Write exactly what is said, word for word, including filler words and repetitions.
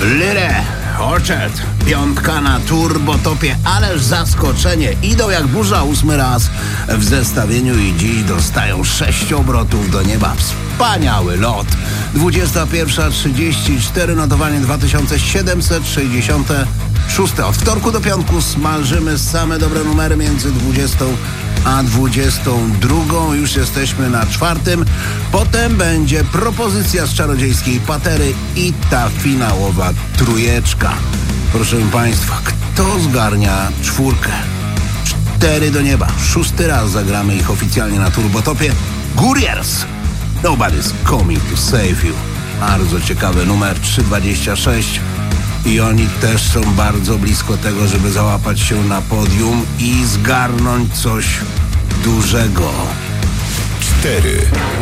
Lyrę, Orchard, piątka na turbotopie, ależ zaskoczenie. Idą jak burza ósmy raz w zestawieniu i dziś dostają sześć obrotów do nieba. Wspaniały lot. dwudziesta pierwsza trzydzieści cztery, notowanie dwa tysiące siedemset sześćdziesiąte szóste. Od wtorku do piątku smażymy same dobre numery między dwudziestą a dwudziestą drugą. Już jesteśmy na czwartym. Potem będzie propozycja z czarodziejskiej patery i ta finałowa trójeczka. Proszę Państwa, kto zgarnia czwórkę? Cztery do nieba. Szósty raz zagramy ich oficjalnie na turbotopie. Guriers. Nobody's coming to save you. Bardzo ciekawy numer trzysta dwadzieścia sześć. I oni też są bardzo blisko tego, żeby załapać się na podium i zgarnąć coś dużego. Cztery.